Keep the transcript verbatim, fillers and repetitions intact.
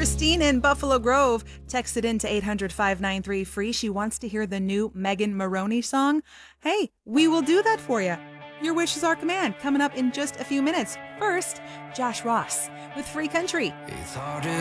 Christine in Buffalo Grove texted into eight hundred, five nine three, free. She wants to hear the new Megan Maroney song. Hey, we will do that for you. Your wish is our command. Coming up in just a few minutes. First, Josh Ross with Free Country. It's harder